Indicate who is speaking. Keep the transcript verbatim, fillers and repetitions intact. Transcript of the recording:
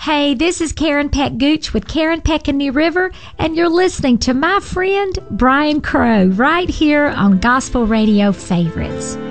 Speaker 1: Hey, this is Karen Peck Gooch with Karen Peck and New River, and you're listening to my friend Brian Crow right here on Gospel Radio Favorites.